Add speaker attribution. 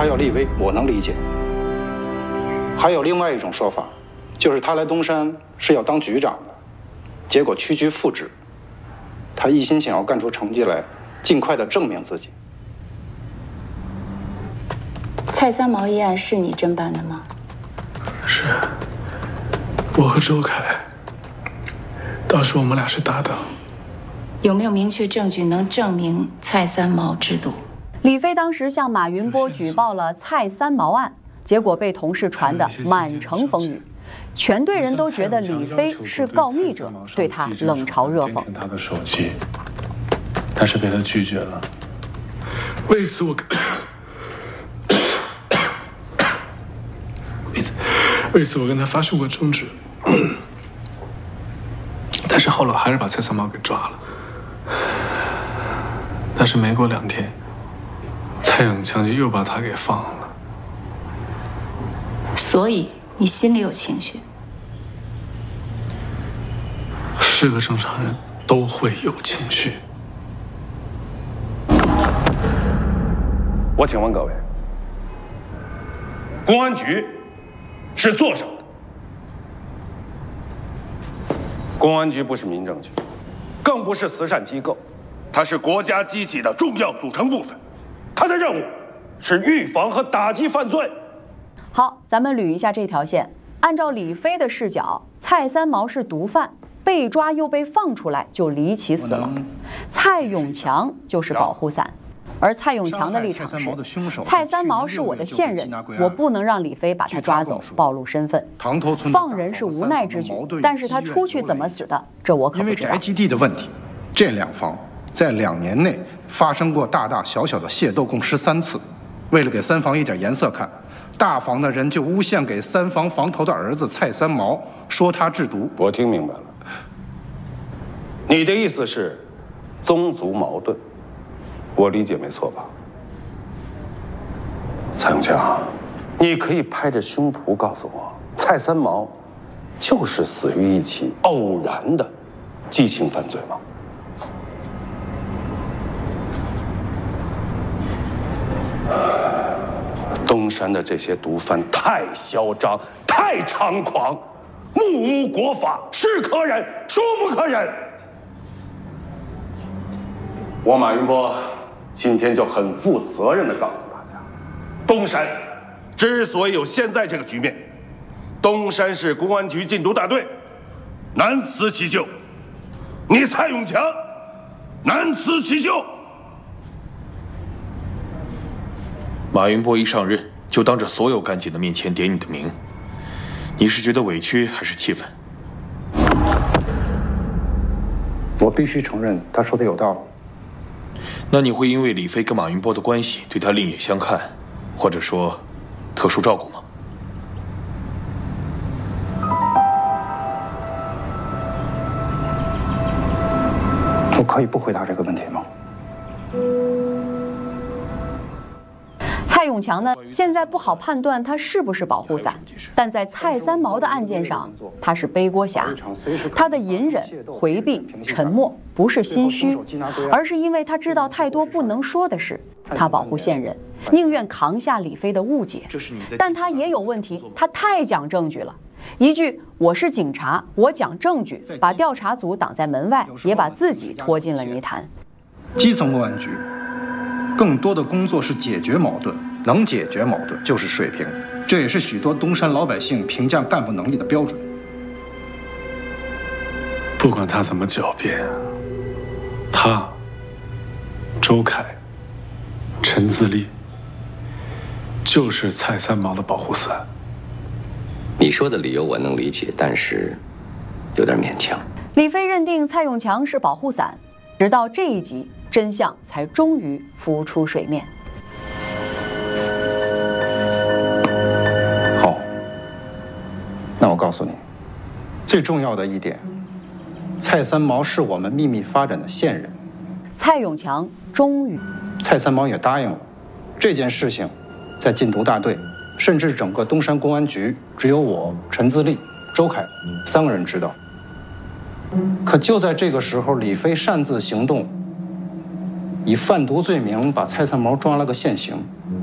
Speaker 1: 他要立威，我能理解。还有另外一种说法，就是他来东山是要当局长的，结果屈居副职。他一心想要干出成绩来，尽快的证明自己。
Speaker 2: 蔡三毛一案是你侦办的吗？
Speaker 3: 是，我和周凯，当时我们俩是搭档。
Speaker 2: 有没有明确证据能证明蔡三毛制毒？
Speaker 4: 李飞当时向马云波举报了蔡三毛案，结果被同事传得满城风雨，全队人都觉得李飞是告密者，对他冷嘲热讽。
Speaker 3: 他的手机，但是被他拒绝了。为此我跟他发生过争执，但是后来还是把蔡三毛给抓了。但是没过2天，蔡永强就又把他给放了。
Speaker 2: 所以你心里有情绪？
Speaker 3: 是个正常人都会有情绪。
Speaker 5: 我请问各位，公安局是做什么的？公安局不是民政局，更不是慈善机构，它是国家机器的重要组成部分。它的任务是预防和打击犯罪。
Speaker 4: 好，咱们捋一下这条线。按照李飞的视角，蔡三毛是毒贩，被抓又被放出来就离奇死了。蔡永强就是保护伞。而蔡永强的立场是，蔡三毛是我的线人，我不能让李飞把他抓走，暴露身份。放人是无奈之举，但是他出去怎么死的，这我可不知道。
Speaker 1: 因为宅基地的问题，这2方在2年内发生过大大小小的械斗，共13次。为了给3房一点颜色看，大房的人就诬陷给3房房头的儿子蔡三毛，说他制毒。
Speaker 5: 我听明白了，你的意思是宗族矛盾。我理解没错吧？蔡永强，你可以拍着胸脯告诉我，蔡三毛就是死于一起偶然的激情犯罪吗？东山的这些毒贩太嚣张，太猖狂，目无国法，是可忍，孰不可忍。我马云波今天就很负责任地告诉大家，东山之所以有现在这个局面，东山市公安局禁毒大队难辞其咎，你蔡永强难辞其咎。
Speaker 6: 马云波一上任就当着所有干警的面前点你的名，你是觉得委屈还是气愤？
Speaker 1: 我必须承认，他说的有道理。
Speaker 6: 那你会因为李飞跟马云波的关系对他另眼相看，或者说特殊照顾吗？
Speaker 1: 我可以不回答这个问题吗？
Speaker 4: 蔡永强呢，现在不好判断他是不是保护伞，但在蔡三毛的案件上，他是背锅侠。他的隐忍、回避、沉默，不是心虚，而是因为他知道太多不能说的事。他保护线人，宁愿扛下李飞的误解，但他也有问题，他太讲证据了。一句“我是警察，我讲证据”，把调查组挡在门外，也把自己拖进了泥潭。
Speaker 1: 基层公安局更多的工作是解决矛盾，能解决矛盾就是水平，这也是许多东山老百姓评价干部能力的标准。
Speaker 3: 不管他怎么狡辩，他、周凯、陈自立就是蔡三毛的保护伞。
Speaker 7: 你说的理由我能理解，但是有点勉强。
Speaker 4: 李飞认定蔡永强是保护伞，直到这一集，真相才终于浮出水面。
Speaker 1: 好，那我告诉你，最重要的一点，蔡三毛是我们秘密发展的线人。
Speaker 4: 蔡永强终于，
Speaker 1: 蔡三毛也答应了，这件事情在禁毒大队，甚至整个东山公安局，只有我、陈自立、周凯3个人知道。可就在这个时候，李飞擅自行动，以贩毒罪名把蔡三毛抓了个现行。